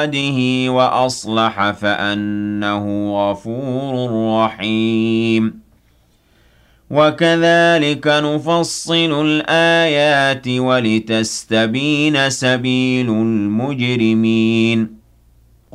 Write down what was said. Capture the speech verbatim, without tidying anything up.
عباده وأصلح فأنه غفور رحيم وكذلك نفصل الآيات ولتستبين سبيل المجرمين